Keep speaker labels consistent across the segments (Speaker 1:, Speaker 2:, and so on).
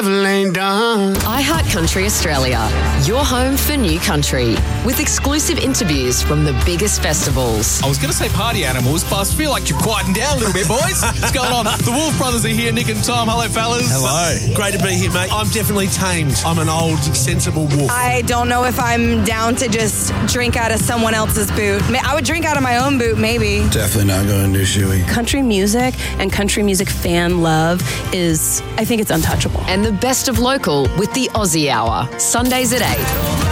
Speaker 1: devil ain't done.
Speaker 2: iHeart Country Australia, your home for new country, with exclusive interviews from the biggest festivals.
Speaker 3: I was going to say party animals, but I feel like you're quieting down a little bit, boys. What's going on? The Wolf Brothers are here, Nick and Tom. Hello, fellas.
Speaker 4: Hello. Great to be here, mate. I'm definitely tamed. I'm an old, sensible wolf.
Speaker 5: I don't know if I'm down to just drink out of someone else's boot. I would drink out of my own boot, maybe.
Speaker 6: Definitely not going to do shoey.
Speaker 7: Country music and country music fan love is, I think it's untouchable.
Speaker 2: And the best of local with the Aussie Hour, Sundays at 8.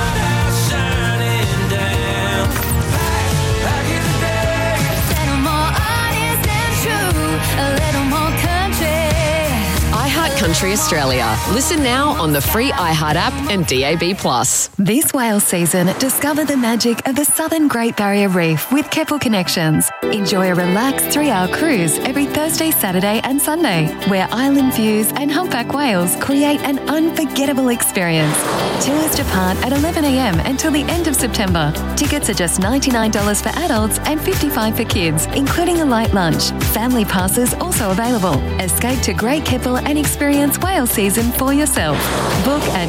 Speaker 2: Country Australia. Listen now on the free iHeart app and DAB+.
Speaker 8: This whale season, discover the magic of the Southern Great Barrier Reef with Keppel Connections. Enjoy a relaxed 3-hour cruise every Thursday, Saturday and Sunday, where island views and humpback whales create an unforgettable experience. Tours depart at 11 a.m. until the end of September. Tickets are just $99 for adults and $55 for kids, including a light lunch. Family passes also available. Escape to Great Keppel and experience whale season for yourself. Book at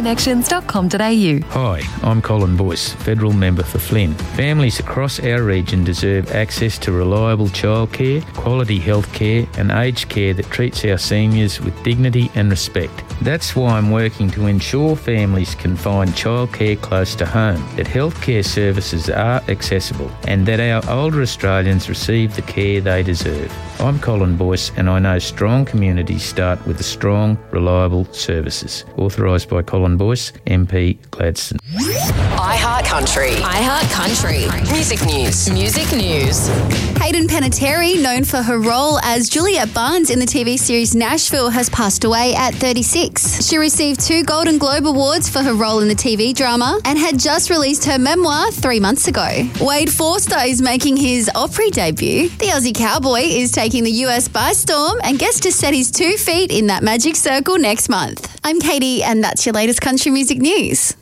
Speaker 8: keppelconnections.com.au.
Speaker 9: Hi, I'm Colin Boyce, Federal Member for Flynn. Families across our region deserve access to reliable childcare, quality health care and aged care that treats our seniors with dignity and respect. That's why I'm working to ensure families can find childcare close to home, that healthcare services are accessible and that our older Australians receive the care they deserve. I'm Colin Boyce and I know strong communities start with strong, reliable services. Authorised by Colin Boyce, MP Gladstone.
Speaker 2: iHeart Country. iHeart Country. Music news. Music news.
Speaker 10: Hayden Panettiere, known for her role as Juliet Barnes in the TV series Nashville, has passed away at 36. She received 2 Golden Globe Awards for her role in the TV drama and had just released her memoir 3 months ago. Wade Forster is making his Opry debut. The Aussie cowboy is taking the US by storm and gets to set his 2 feet in that magic circle next month. I'm Katie and that's your latest country music news.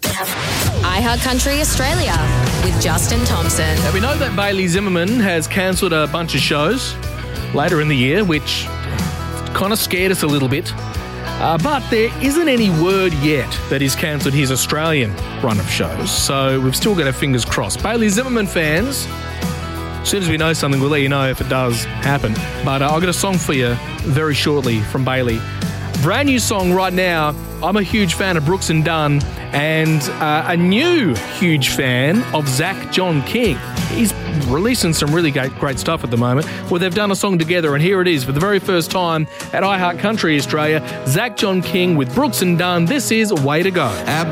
Speaker 2: iHeart Country Australia with Justin Thompson.
Speaker 11: Now, we know that Bailey Zimmerman has cancelled a bunch of shows later in the year, which kind of scared us a little bit. But there isn't any word yet that he's cancelled his Australian run of shows, so we've still got our fingers crossed. Bailey Zimmerman fans, as soon as we know something, we'll let you know if it does happen. But I've got a song for you very shortly from Bailey. Brand new song right now. I'm a huge fan of Brooks and Dunn and a new huge fan of Zach John King. He's releasing some really great stuff at the moment. Well, they've done a song together and here it is for the very first time at iHeart Country Australia. Zach John King with Brooks and Dunn. This is Way to Go.